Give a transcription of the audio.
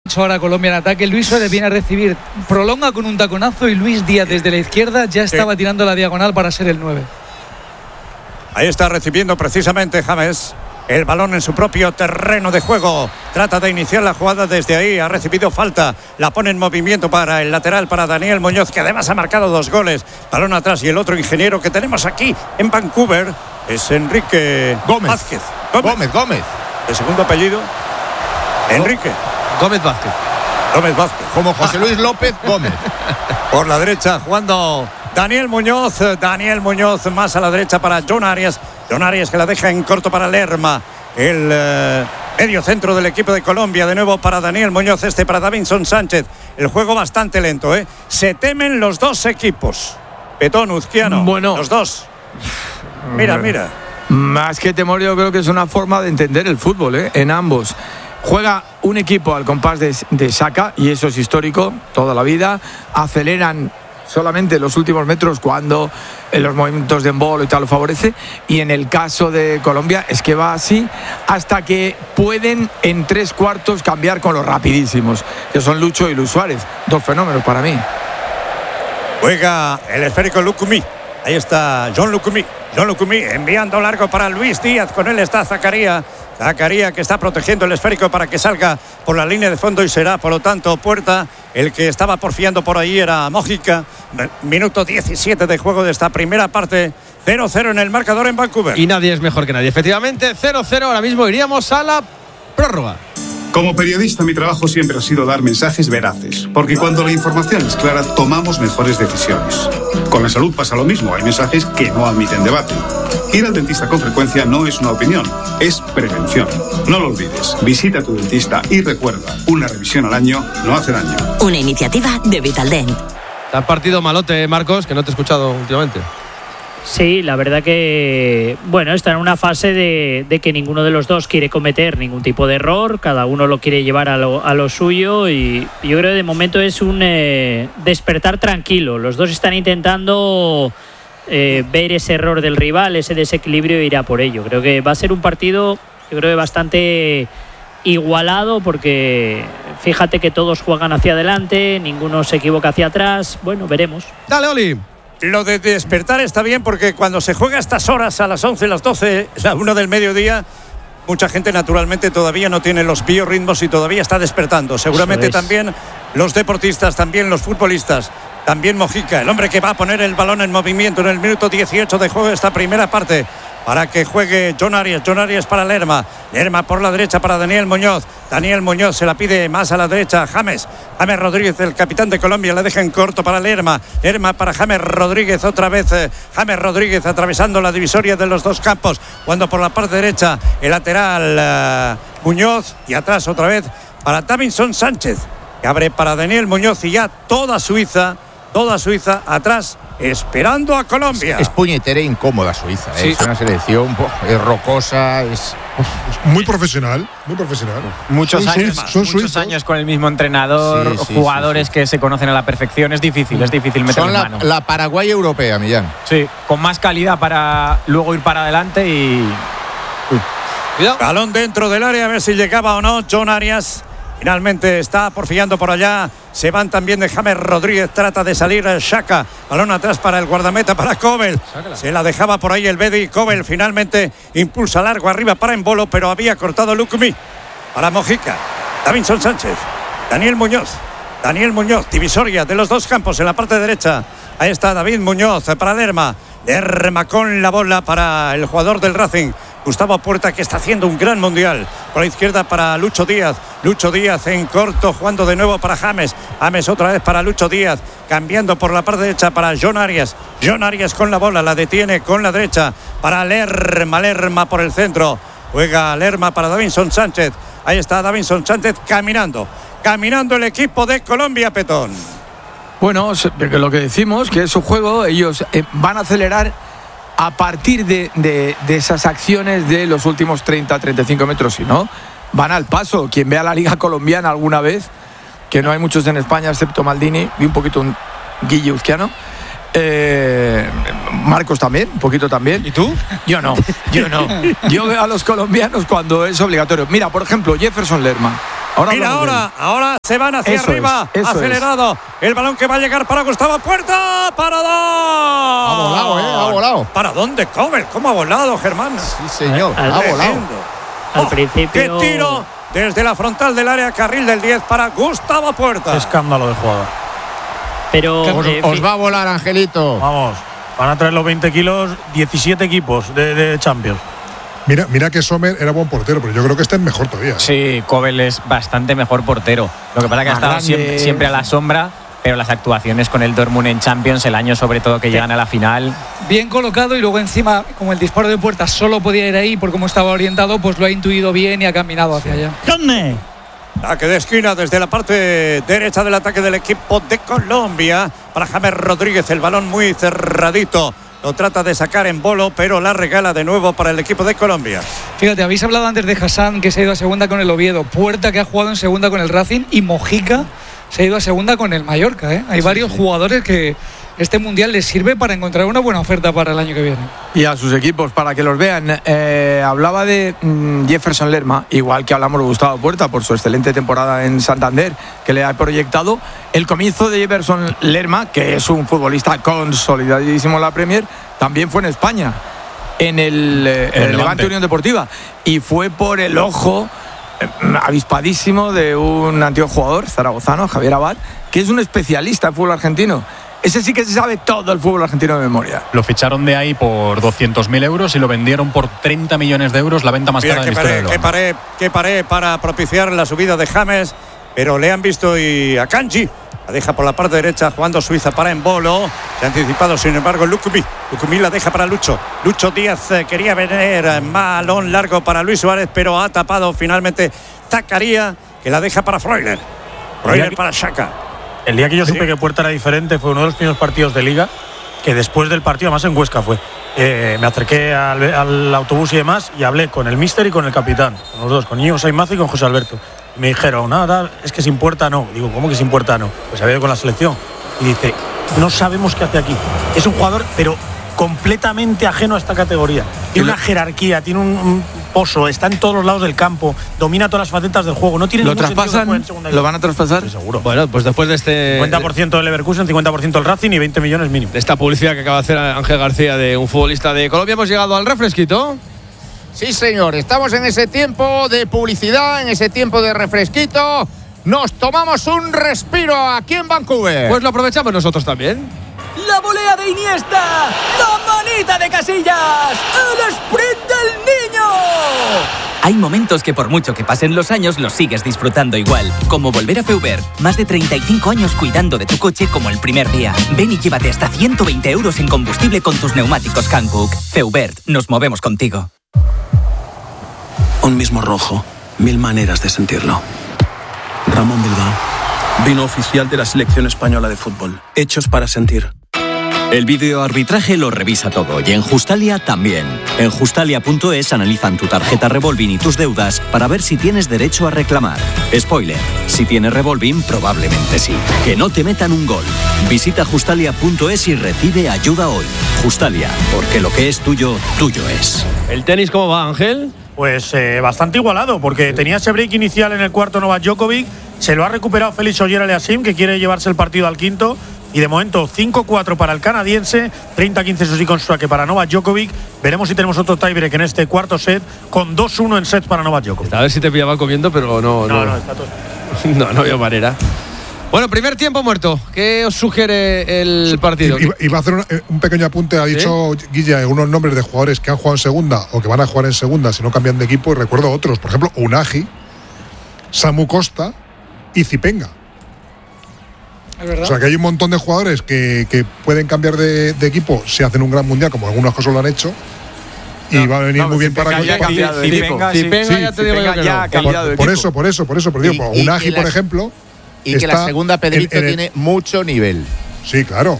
ahora Colombia en ataque. Luis Suárez viene a recibir, prolonga con un taconazo y Luis Díaz desde la izquierda ya estaba tirando la diagonal para ser el 9. Ahí está recibiendo precisamente James el balón en su propio terreno de juego. Trata de iniciar la jugada desde ahí. Ha recibido falta. La pone en movimiento para el lateral, para Daniel Muñoz, que además ha marcado 2 goles. Balón atrás y el otro ingeniero que tenemos aquí en Vancouver es Enrique Vázquez. Gómez. ¿El segundo apellido? Enrique Gómez Vázquez. Como José Luis López Gómez. Por la derecha jugando Daniel Muñoz más a la derecha para Jon Arias que la deja en corto para Lerma, el medio centro del equipo de Colombia, de nuevo para Daniel Muñoz, para Davinson Sánchez. El juego bastante lento, se temen los dos equipos, Petón, Uzquiano, bueno, los dos. Mira. Más que temor, yo creo que es una forma de entender el fútbol, en ambos. Juega un equipo al compás de Saka, y eso es histórico, toda la vida. Aceleran solamente los últimos metros cuando en los movimientos de embolo y tal lo favorece, y en el caso de Colombia es que va así hasta que pueden en 3/4 cambiar con los rapidísimos, que son Lucho y Luis Suárez, 2 fenómenos para mí. Juega el esférico Lucumí. Ahí está John Lucumí enviando largo para Luis Díaz. Con él está Zakaria que está protegiendo el esférico para que salga por la línea de fondo, y será por lo tanto Puerta el que estaba porfiando por ahí. Era Mójica. Minuto 17 de juego de esta primera parte. 0-0 en el marcador en Vancouver. Y nadie es mejor que nadie. Efectivamente, 0-0. Ahora mismo iríamos a la prórroga. Como periodista, mi trabajo siempre ha sido dar mensajes veraces, porque cuando la información es clara, tomamos mejores decisiones. Con la salud pasa lo mismo, hay mensajes que no admiten debate. Ir al dentista con frecuencia no es una opinión, es prevención. No lo olvides, visita a tu dentista y recuerda, una revisión al año no hace daño. Una iniciativa de Vitaldent. Te has partido malote, Marcos, que no te he escuchado últimamente. Sí, la verdad que, está en una fase de que ninguno de los dos quiere cometer ningún tipo de error, cada uno lo quiere llevar a lo suyo, y yo creo que de momento es un despertar tranquilo. Los dos están intentando ver ese error del rival, ese desequilibrio, e ir a por ello. Creo que va a ser un partido, bastante igualado, porque fíjate que todos juegan hacia adelante, ninguno se equivoca hacia atrás. Veremos. Dale, Oli. Lo de despertar está bien, porque cuando se juega a estas horas, a las 11, las 12, la 1 del mediodía, mucha gente naturalmente todavía no tiene los biorritmos y todavía está despertando. Seguramente también los deportistas, también los futbolistas, también Mójica, el hombre que va a poner el balón en movimiento en el minuto 18 de juego de esta primera parte, para que juegue Jon Arias para Lerma por la derecha para Daniel Muñoz se la pide más a la derecha James Rodríguez, el capitán de Colombia, la deja en corto para Lerma para James Rodríguez, otra vez James Rodríguez atravesando la divisoria de los dos campos, cuando por la parte derecha el lateral Muñoz, y atrás otra vez para Davinson Sánchez, que abre para Daniel Muñoz, y ya toda Suiza atrás esperando a Colombia. Es puñetera e incómoda Suiza, sí. Es una selección es rocosa, es muy profesional. Muchos años con el mismo entrenador, jugadores que se conocen a la perfección. Es difícil meter en mano. La Paraguay europea, Millán. Sí, con más calidad para luego ir para adelante y... Cuidado. Balón dentro del área, a ver si llegaba o no Jon Arias. Finalmente está porfiando por allá. Se van también de James Rodríguez. Trata de salir Xhaka. Balón atrás para el guardameta, para Kobel. Se la dejaba por ahí el Bedi. Kobel finalmente impulsa largo arriba para Embolo, pero había cortado Lucumí. Para Mójica. Davinson Sánchez. Daniel Muñoz. Divisoria de los dos campos en la parte derecha. Ahí está David Muñoz para Lerma con la bola para el jugador del Racing, Gustavo Puerta, que está haciendo un gran mundial. Por la izquierda para Lucho Díaz en corto, jugando de nuevo para James otra vez para Lucho Díaz, cambiando por la parte derecha para Jon Arias con la bola, la detiene con la derecha para Lerma por el centro, juega Lerma para Davinson Sánchez. Ahí está Davinson Sánchez caminando el equipo de Colombia, Petón. Lo que decimos, que es su juego, ellos van a acelerar a partir de esas acciones de los últimos 30-35 metros, si no, van al paso. Quien vea la Liga Colombiana alguna vez, que no hay muchos en España excepto Maldini y un poquito un Guille Uzquiano, Marcos también, un poquito también. ¿Y tú? Yo no. Yo veo a los colombianos cuando es obligatorio. Mira, por ejemplo, Jefferson Lerma. Mira, ahora se van hacia arriba. Acelerado. El balón que va a llegar para Gustavo Puerta. ¡Para dos! Ha volado, ha volado. ¿Para dónde, Comer? ¿Cómo ha volado, Germán? Sí, señor, ha volado. Al principio. ¡Qué tiro! Desde la frontal del área, carril del 10 para Gustavo Puerta. Escándalo de jugador. Pero os va a volar, Angelito. Vamos, van a traer los 20 kilos 17 equipos de Champions. Mira que Sommer era buen portero, pero yo creo que este es mejor todavía. Sí, Kobel es bastante mejor portero. Lo que pasa es que ha estado siempre a la sombra, pero las actuaciones con el Dortmund en Champions, el año sobre todo que llegan a la final. Bien colocado, y luego encima, como el disparo de Puerta solo podía ir ahí por cómo estaba orientado, pues lo ha intuido bien y ha caminado hacia allá. Saque de esquina desde la parte derecha del ataque del equipo de Colombia para James Rodríguez. El balón muy cerradito. Lo trata de sacar en bolo, pero la regala de nuevo para el equipo de Colombia. Fíjate, habéis hablado antes de Hassan, que se ha ido a segunda con el Oviedo. Puerta, que ha jugado en segunda con el Racing. Y Mojica se ha ido a segunda con el Mallorca, ¿eh? Hay varios jugadores que este Mundial les sirve para encontrar una buena oferta para el año que viene. Y a sus equipos, para que los vean. Hablaba de Jefferson Lerma, igual que hablamos de Gustavo Puerta, por su excelente temporada en Santander, que le ha proyectado. El comienzo de Jefferson Lerma, que es un futbolista consolidadísimo en la Premier, también fue en España, en el Levante Unión Deportiva. Y fue por el ojo avispadísimo de un antiguo jugador zaragozano, Javier Abad, que es un especialista en fútbol argentino. Ese sí que se sabe todo el fútbol argentino de memoria. Lo ficharon de ahí por 200.000 euros y lo vendieron por 30 millones de euros, la venta más cara de la historia del Levante. Qué pared para propiciar la subida de James, pero le han visto y a Kanji la deja por la parte derecha jugando Suiza para Embolo. Se ha anticipado, sin embargo, Lukumi la deja para Lucho Díaz. Quería venir balón largo para Luis Suárez, pero ha tapado finalmente Zakaria, que la deja para Freuler para Xhaka. El día que yo supe que Puerta era diferente fue uno de los primeros partidos de Liga, que después del partido, además en Huesca fue, me acerqué al autobús y demás y hablé con el míster y con el capitán, con los dos, con Íñigo Sainz y con José Alberto. Y me dijeron, nada, es que sin Puerta no. Digo, ¿cómo que sin Puerta no? Pues había ido con la selección. Y dice, no sabemos qué hace aquí. Es un jugador, pero completamente ajeno a esta categoría. Tiene una jerarquía, tiene un pozo, está en todos los lados del campo, domina todas las facetas del juego. No tiene ¿Lo traspasan? ¿Lo van a traspasar? Sí, seguro. Bueno, pues después de este 50% del Leverkusen, 50% del Racing y 20 millones mínimo. De esta publicidad que acaba de hacer Ángel García de un futbolista de Colombia, hemos llegado al refresquito. Sí, señor, estamos en ese tiempo de publicidad, en ese tiempo de refresquito. Nos tomamos un respiro aquí en Vancouver. Pues lo aprovechamos nosotros también. La volea de Iniesta, la manita de Casillas, el sprint del niño. Hay momentos que por mucho que pasen los años los sigues disfrutando igual, como volver a Feubert. Más de 35 años cuidando de tu coche como el primer día. Ven y llévate hasta 120 euros en combustible con tus neumáticos Hankook. Feubert, nos movemos contigo. Un mismo rojo, 1000 maneras de sentirlo. Ramón Bilbao, vino oficial de la selección española de fútbol. Hechos para sentir. El videoarbitraje lo revisa todo y en Justalia también. En Justalia.es analizan tu tarjeta Revolving y tus deudas para ver si tienes derecho a reclamar. Spoiler, si tienes Revolving probablemente sí. Que no te metan un gol. Visita Justalia.es y recibe ayuda hoy. Justalia, porque lo que es tuyo, tuyo es. ¿El tenis cómo va, Ángel? Pues bastante igualado, porque tenía ese break inicial en el cuarto Novak Djokovic, se lo ha recuperado Félix Auger-Aliassime, que quiere llevarse el partido al quinto, y de momento 5-4 para el canadiense, 30-15 eso sí con Suárez para Novak Djokovic. Veremos si tenemos otro tiebreak en este cuarto set, con 2-1 en sets para Novak Djokovic. A ver si te pillaba comiendo, pero no está todo. no veo manera. Bueno, primer tiempo muerto. ¿Qué os sugiere el partido? Iba a hacer un pequeño apunte. Ha dicho Guilla unos nombres de jugadores que han jugado en segunda o que van a jugar en segunda si no cambian de equipo. Y recuerdo otros, por ejemplo, Unagi, Samu Costa y Zipenga. ¿Es verdad? O sea que hay un montón de jugadores que pueden cambiar de equipo si hacen un gran mundial, como algunos casos lo han hecho. Y va a venir muy bien para Zipenga ya te digo yo que ya ha cambiado de equipo. Por eso. Pero digo, Unagi, por ejemplo. Y que la segunda, Pedrito, tiene mucho nivel. Sí, claro.